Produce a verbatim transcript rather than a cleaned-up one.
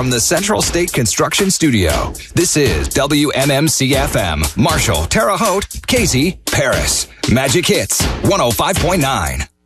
from the Central State Construction Studio. This is W M M C F M, Marshall, Terre Haute, Casey, Paris. Magic Hits, one oh five point nine.